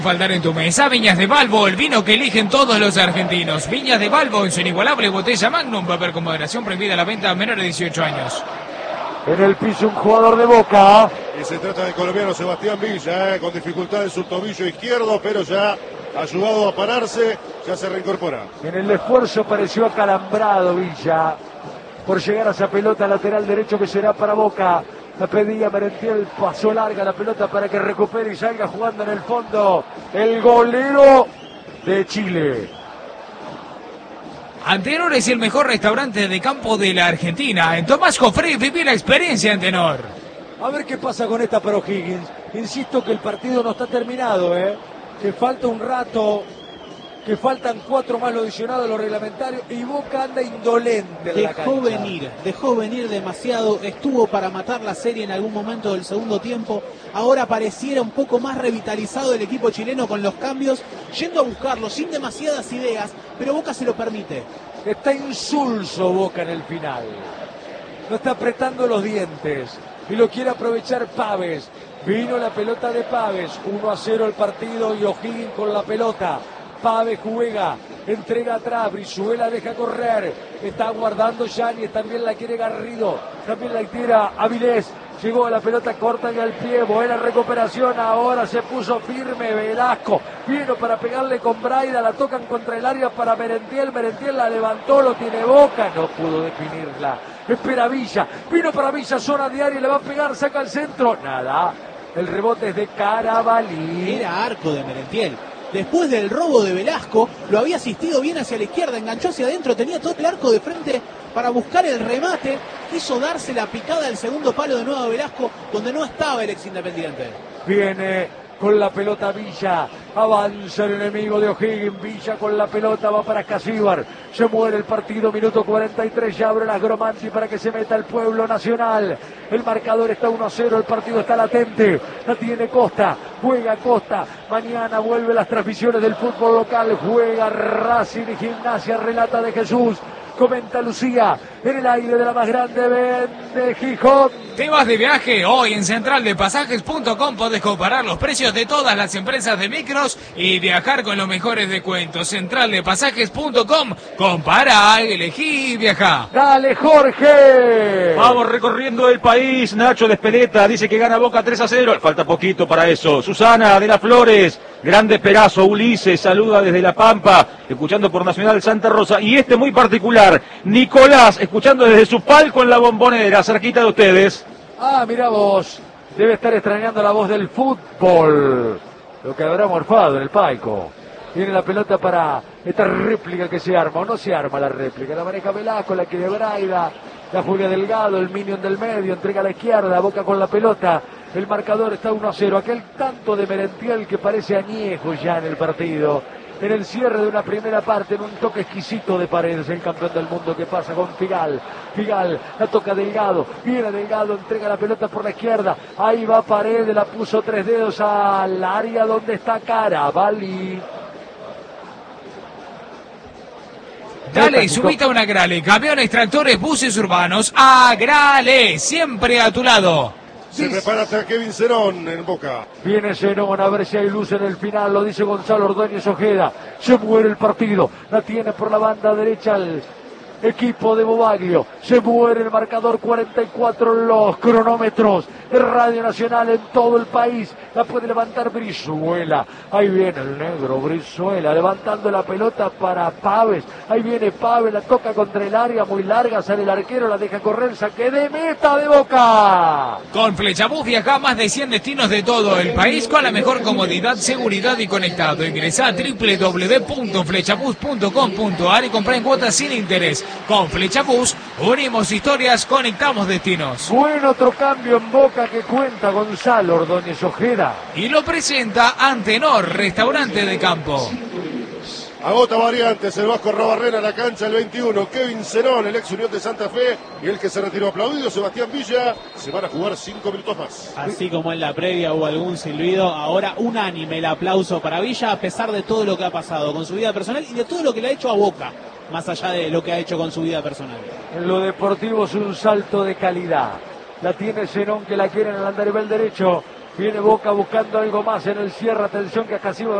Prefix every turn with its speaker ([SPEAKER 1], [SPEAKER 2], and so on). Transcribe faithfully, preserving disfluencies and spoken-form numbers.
[SPEAKER 1] Faltar en tu mesa, Viñas de Balbo, el vino que eligen todos los argentinos. Viñas de Balbo en su inigualable botella Magnum, beber con moderación, prohibida la venta a menores de dieciocho años.
[SPEAKER 2] En el piso un jugador de Boca.
[SPEAKER 3] Y se trata del colombiano Sebastián Villa, eh, con dificultad en su tobillo izquierdo, pero ya ayudado a pararse, ya se reincorpora.
[SPEAKER 2] En el esfuerzo pareció acalambrado Villa por llegar a esa pelota lateral derecho que será para Boca. La pedía Merentiel, pasó larga la pelota para que recupere y salga jugando en el fondo el golero de Chile.
[SPEAKER 1] Antenor es el mejor restaurante de campo de la Argentina. En Tomás Jofré viví la experiencia Antenor.
[SPEAKER 2] A ver qué pasa con esta para O'Higgins. Insisto que el partido no está terminado, ¿eh? que falta un rato, que faltan cuatro más lo adicionado a lo reglamentario y Boca anda indolente de la cancha.
[SPEAKER 4] Dejó venir, dejó venir demasiado, estuvo para matar la serie en algún momento del segundo tiempo, ahora pareciera un poco más revitalizado el equipo chileno con los cambios, yendo a buscarlo sin demasiadas ideas, pero Boca se lo permite.
[SPEAKER 2] Está insulso Boca en el final, no está apretando los dientes y lo quiere aprovechar Pávez. Vino la pelota de Pávez, uno a cero el partido y O'Higgins con la pelota. Pávez juega, entrega atrás, Brizuela deja correr, está guardando Yáñez, también la quiere Garrido, también la tira Avilés, llegó a la pelota corta en el pie, buena recuperación, ahora se puso firme Velasco, vino para pegarle con Braida, la tocan contra el área para Merentiel, Merentiel la levantó, lo tiene Boca, no pudo definirla, espera Villa, vino para Villa, zona de área, le va a pegar, saca el centro, nada, el rebote es de Carabalí.
[SPEAKER 4] Era arco de Merentiel. Después del robo de Velasco, lo había asistido bien hacia la izquierda, enganchó hacia adentro, tenía todo el arco de frente para buscar el remate, quiso darse la picada del segundo palo de nuevo a Velasco, donde no estaba el ex Independiente.
[SPEAKER 2] Viene con la pelota Villa, avanza el enemigo de O'Higgins, Villa con la pelota, va para Casíbar, se muere el partido, minuto cuarenta y tres, ya abre las Gromanti para que se meta el pueblo nacional, el marcador está uno a cero, el partido está latente, la tiene Costa, juega Costa, mañana vuelve las transmisiones del fútbol local, juega Racing y Gimnasia, relata de Jesús, comenta Lucía, en el aire de la más grande, vende Gijón.
[SPEAKER 1] ¿Te vas de viaje? Hoy en central de pasajes punto com podés comparar los precios de todas las empresas de micros y viajar con los mejores descuentos. central de pasajes punto com, compara, elegí y viaja.
[SPEAKER 2] Dale Jorge.
[SPEAKER 5] Vamos recorriendo el país, Nacho de Espeleta dice que gana Boca tres a cero, falta poquito para eso. Susana de las Flores, grande Perazo, Ulises, saluda desde La Pampa, escuchando por Nacional Santa Rosa, y este muy particular, Nicolás, escuchando desde su palco en La Bombonera, cerquita de ustedes.
[SPEAKER 2] Ah, mira vos, debe estar extrañando la voz del fútbol, lo que habrá morfado en el palco. Viene la pelota para esta réplica que se arma, o no se arma la réplica, la maneja Velasco, la que de Braida, la Julia Delgado, el minion del medio, entrega a la izquierda, Boca con la pelota, el marcador está uno a cero, aquel tanto de Merentiel que parece añejo ya en el partido. En el cierre de una primera parte, en un toque exquisito de Paredes, el campeón del mundo que pasa con Figal. Figal, la toca Delgado, viene Delgado, entrega la pelota por la izquierda, ahí va Paredes, la puso tres dedos al área donde está Carabalí.
[SPEAKER 1] Dale, subite a una Grale, camiones, tractores, buses urbanos, a Grale, siempre a tu lado.
[SPEAKER 3] Se prepara hasta Kevin Cerón en Boca.
[SPEAKER 2] Viene Zenón, a ver si hay luz en el final, lo dice Gonzalo Ordóñez Ojeda. Se muere el partido, la tiene por la banda derecha el equipo de Bobaglio. Se muere el marcador, cuarenta y cuatro los cronómetros. de Radio Nacional en todo el país. La puede levantar Brizuela. Ahí viene el negro Brizuela levantando la pelota para Pávez. Ahí viene Pávez, la toca contra el área muy larga, sale el arquero, la deja correr, saque de meta de Boca.
[SPEAKER 1] Con Flechabús viaja a más de cien destinos de todo el país con la mejor comodidad, seguridad y conectado. Ingresá a doble u doble u doble u punto flechabús punto com punto a r y comprá en cuotas sin interés. Con Flechabús unimos historias, conectamos destinos.
[SPEAKER 2] Buen otro cambio en Boca que cuenta Gonzalo Ordóñez Ojeda.
[SPEAKER 1] Y lo presenta Antenor, restaurante de campo.
[SPEAKER 3] Agota variantes, el Vasco Arrobarrena a la cancha el veintiuno, Kevin Cerón, el ex Unión de Santa Fe, y el que se retiró aplaudido, Sebastián Villa. Se van a jugar cinco minutos más.
[SPEAKER 4] Así como en la previa hubo algún silbido, ahora unánime el aplauso para Villa, a pesar de todo lo que ha pasado con su vida personal y de todo lo que le ha hecho a Boca, más allá de lo que ha hecho con su vida personal.
[SPEAKER 2] En lo deportivo es un salto de calidad. La tiene Zenón, que la quiere en el andarivel derecho. Viene Boca buscando algo más en el cierre. Atención que Acasivo